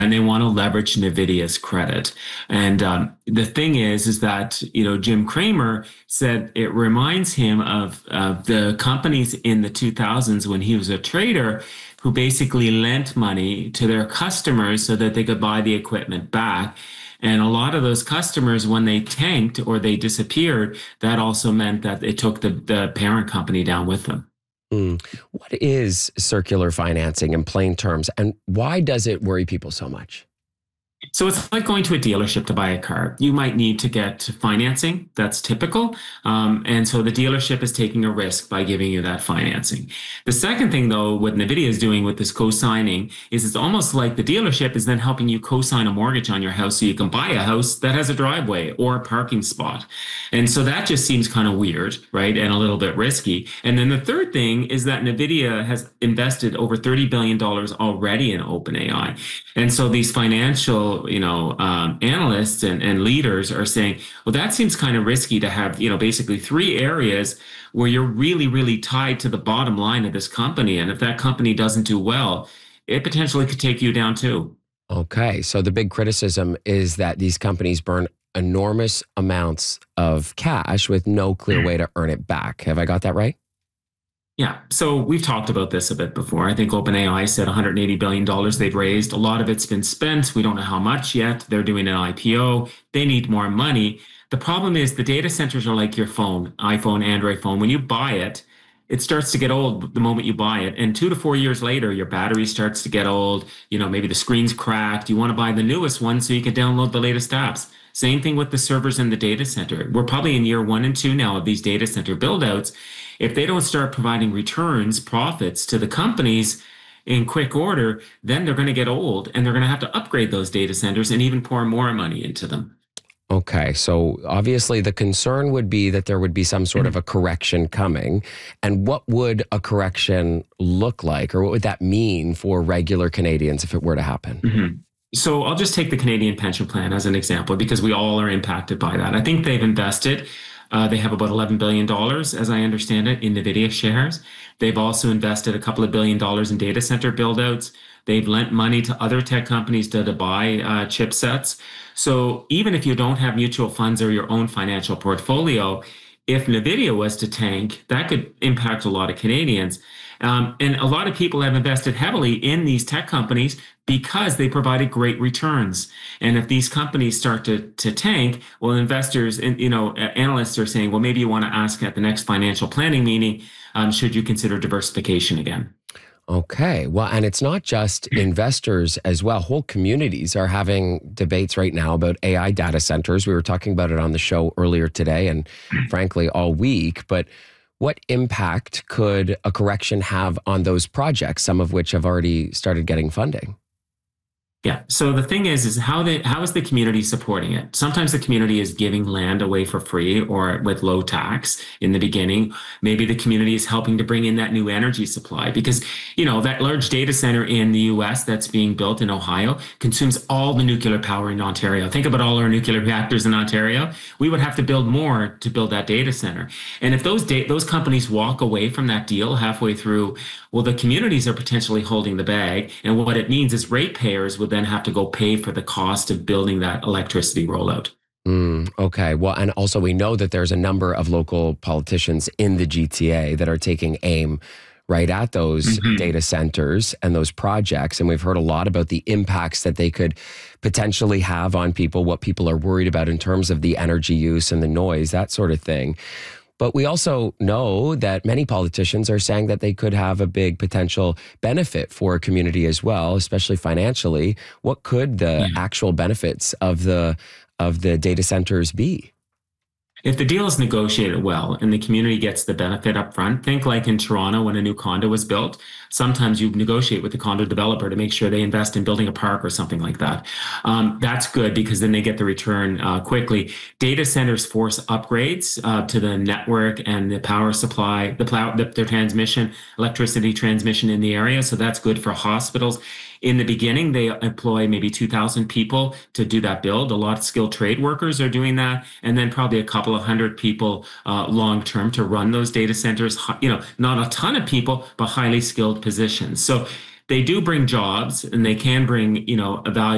and they want to leverage NVIDIA's credit. And the thing is that, Jim Cramer said it reminds him of the companies in the 2000s when he was a trader who basically lent money to their customers so that they could buy the equipment back. And a lot of those customers, when they tanked or they disappeared, that also meant that it took the parent company down with them. What is circular financing in plain terms, and why does it worry people so much? So it's like going to a dealership to buy a car. You might need to get financing. That's typical. And so the dealership is taking a risk by giving you that financing. The second thing, though, what NVIDIA is doing with this co-signing is it's almost like the dealership is then helping you co-sign a mortgage on your house so you can buy a house that has a driveway or a parking spot. And so that just seems kind of weird, right? And a little bit risky. And then the third thing is that NVIDIA has invested over $30 billion already in OpenAI. And so these financial analysts and leaders are saying, well, that seems kind of risky to have, basically three areas where you're really, really tied to the bottom line of this company. And if that company doesn't do well, it potentially could take you down too. Okay. So the big criticism is that these companies burn enormous amounts of cash with no clear way to earn it back. Have I got that right? Yeah. So we've talked about this a bit before. I think OpenAI said $180 billion they've raised. A lot of it's been spent. We don't know how much yet. They're doing an IPO. They need more money. The problem is the data centers are like your phone, iPhone, Android phone. When you buy it, it starts to get old the moment you buy it. And 2 to 4 years later, your battery starts to get old. Maybe the screen's cracked. You want to buy the newest one so you can download the latest apps. Same thing with the servers in the data center. We're probably in year 1 and 2 now of these data center buildouts. If they don't start providing returns, profits to the companies in quick order, then they're going to get old and they're going to have to upgrade those data centers and even pour more money into them. Okay, so obviously the concern would be that there would be some sort of a correction coming. And what would a correction look like, or what would that mean for regular Canadians if it were to happen? So I'll just take the Canadian pension plan as an example because we all are impacted by that. I think they've invested. They have about $11 billion, as I understand it, in NVIDIA shares. They've also invested a couple of $1 billion in data center buildouts. They've lent money to other tech companies to buy chipsets. So even if you don't have mutual funds or your own financial portfolio, if NVIDIA was to tank, that could impact a lot of Canadians. And a lot of people have invested heavily in these tech companies because they provided great returns. And if these companies start to tank, well, investors and analysts are saying, well, maybe you want to ask at the next financial planning meeting, should you consider diversification again? Okay. Well, and it's not just investors as well. Whole communities are having debates right now about AI data centers. We were talking about it on the show earlier today and frankly all week. But what impact could a correction have on those projects, some of which have already started getting funding? Yeah. So the thing is how is the community supporting it? Sometimes the community is giving land away for free or with low tax in the beginning. Maybe the community is helping to bring in that new energy supply because, that large data center in the US that's being built in Ohio consumes all the nuclear power in Ontario. Think about all our nuclear reactors in Ontario. We would have to build more to build that data center. And if those companies walk away from that deal halfway through, well, the communities are potentially holding the bag. And what it means is ratepayers would then have to go pay for the cost of building that electricity rollout. Okay. Well, and also we know that there's a number of local politicians in the GTA that are taking aim right at those data centers and those projects. And we've heard a lot about the impacts that they could potentially have on people, what people are worried about in terms of the energy use and the noise, that sort of thing. But we also know that many politicians are saying that they could have a big potential benefit for a community as well, especially financially. What could the actual benefits of the data centers be? If the deal is negotiated well and the community gets the benefit up front, think like in Toronto when a new condo was built. Sometimes you negotiate with the condo developer to make sure they invest in building a park or something like that. That's good because then they get the return quickly. Data centers force upgrades to the network and the power supply, their transmission, electricity transmission in the area. So that's good for hospitals. In the beginning, they employ maybe 2,000 people to do that build. A lot of skilled trade workers are doing that. And then probably a couple of hundred people long term to run those data centers. Not a ton of people, but highly skilled positions. So they do bring jobs and they can bring, a value